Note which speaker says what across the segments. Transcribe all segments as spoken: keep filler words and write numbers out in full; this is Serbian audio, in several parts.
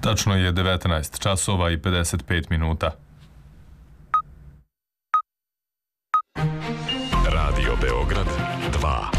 Speaker 1: Tačno je devetnaest časova i pedeset pet minuta.
Speaker 2: Radio Beograd dva.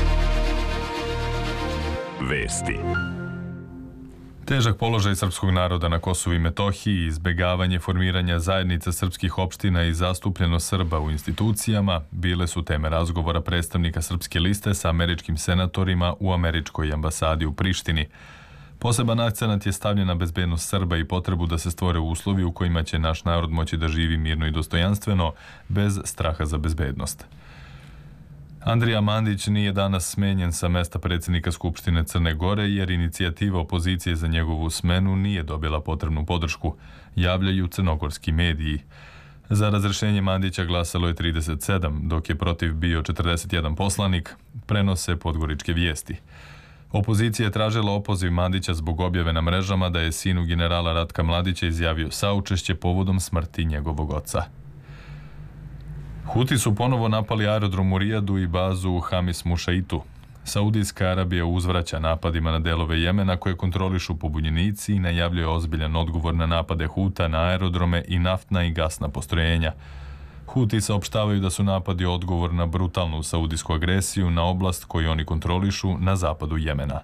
Speaker 2: Vesti.
Speaker 1: Težak položaj srpskog naroda na Kosovu i Metohiji, izbegavanje formiranja zajednica srpskih opština i zastupljenost Srba u institucijama bile su teme razgovora predstavnika Srpske liste sa američkim senatorima u američkoj ambasadi u Prištini. Poseban akcenat je stavljen na bezbednost Srba i potrebu da se stvore uslovi u kojima će naš narod moći da živi mirno i dostojanstveno, bez straha za bezbednost. Andrija Mandić nije danas smenjen sa mesta predsjednika Skupštine Crne Gore jer inicijativa opozicije za njegovu smenu nije dobila potrebnu podršku, javljaju crnogorski mediji. Za razrešenje Mandića glasalo je trideset sedam, dok je protiv bio četrdeset jedan poslanik, prenose podgoričke vijesti. Opozicija je tražila opoziv Mandića zbog objave na mrežama da je sinu generala Ratka Mladića izjavio saučešće povodom smrti njegovog oca. Huti su ponovo napali aerodrom u Rijadu i bazu u Hamis Mušaitu. Saudijska Arabija uzvraća napadima na delove Jemena koje kontrolišu pobunjenici i najavljuje ozbiljan odgovor na napade Huta na aerodrome i naftna i gasna postrojenja. Huti saopštavaju da su napadi odgovor na brutalnu saudijsku agresiju na oblast koju oni kontrolišu na zapadu Jemena.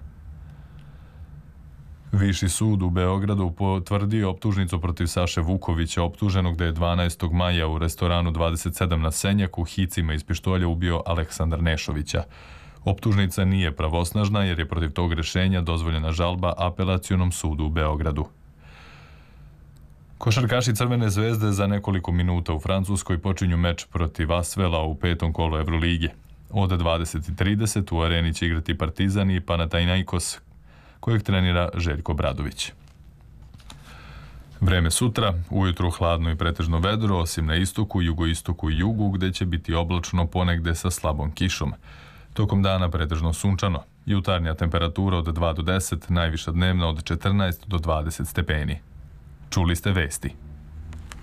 Speaker 1: Viši sud u Beogradu potvrdio optužnicu protiv Saše Vukovića, optuženog da je dvanaestog maja u restoranu dvadeset sedam na Senjaku hicima iz pištolja ubio Aleksandra Nešovića. Optužnica nije pravosnažna jer je protiv tog rešenja dozvoljena žalba Apelacionom sudu u Beogradu. Košarkaši Crvene zvezde za nekoliko minuta u Francuskoj počinju meč protiv Asvela u petom kolu Evrolige. Od dvadeset i trideset u areni će igrati Partizan i Panathinaikos, kojeg trenira Željko Bradović. Vreme sutra, ujutru hladno i pretežno vedro, osim na istoku, jugoistoku i jugu, gde će biti oblačno ponegde sa slabom kišom. Tokom dana pretežno sunčano, jutarnja temperatura od dva do deset, najviša dnevna od četrnaest do dvadeset stepeni. Čuli ste vesti.